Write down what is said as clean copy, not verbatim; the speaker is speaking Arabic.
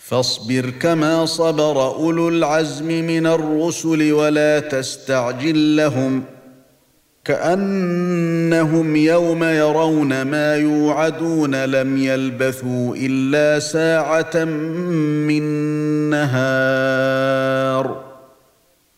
فاصبر كما صبر أولو العزم من الرسل ولا تستعجل لهم كأنهم يوم يرون ما يوعدون لم يلبثوا إلا ساعة من نهار